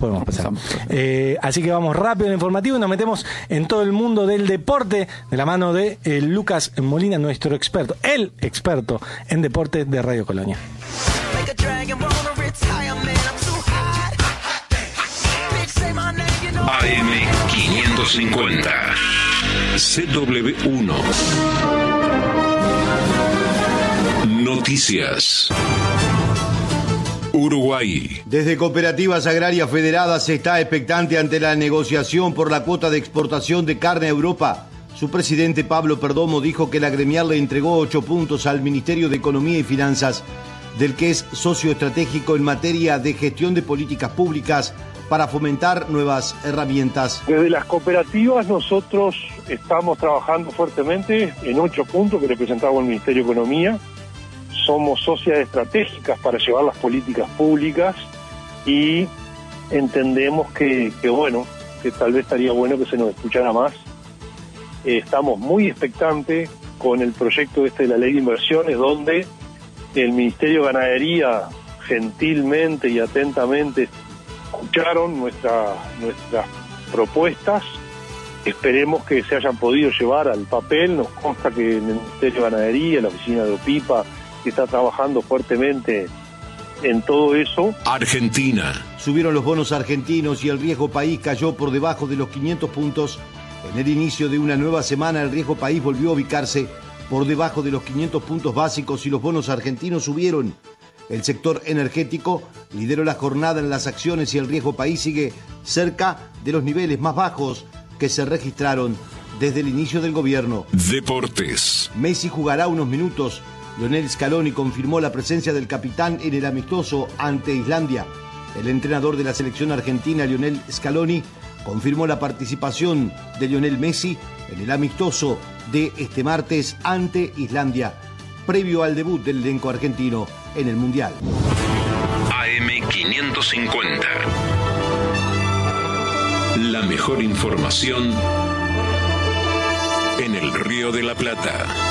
podemos pasar. Así que vamos rápido en el informativo y nos metemos en todo el mundo del deporte de la mano de Lucas Molina, nuestro experto, el experto en deporte de Radio Colonia. AM550 CW1 Noticias. Uruguay. Desde Cooperativas Agrarias Federadas se está expectante ante la negociación por la cuota de exportación de carne a Europa. Su presidente Pablo Perdomo dijo que la gremial le entregó 8 puntos al Ministerio de Economía y Finanzas, del que es socio estratégico en materia de gestión de políticas públicas para fomentar nuevas herramientas. Desde las cooperativas nosotros estamos trabajando fuertemente en 8 puntos que le presentamos al Ministerio de Economía. Somos socias estratégicas para llevar las políticas públicas y entendemos que tal vez estaría bueno que se nos escuchara más. Estamos muy expectantes con el proyecto de la Ley de Inversiones, donde el Ministerio de Ganadería gentilmente y atentamente escucharon nuestras propuestas. Esperemos que se hayan podido llevar al papel. Nos consta que en el Ministerio de Ganadería, la oficina de OPIPA, que está trabajando fuertemente en todo eso. Argentina. Subieron los bonos argentinos y el riesgo país cayó por debajo de los 500 puntos. En el inicio de una nueva semana, el riesgo país volvió a ubicarse por debajo de los 500 puntos básicos y los bonos argentinos subieron. El sector energético lideró la jornada en las acciones y el riesgo país sigue cerca de los niveles más bajos que se registraron desde el inicio del gobierno. Deportes. Messi jugará unos minutos. Lionel Scaloni confirmó la presencia del capitán en el amistoso ante Islandia. El entrenador de la selección argentina, Lionel Scaloni, confirmó la participación de Lionel Messi en el amistoso de este martes ante Islandia, previo al debut del elenco argentino en el Mundial. AM550. La mejor información en el Río de la Plata.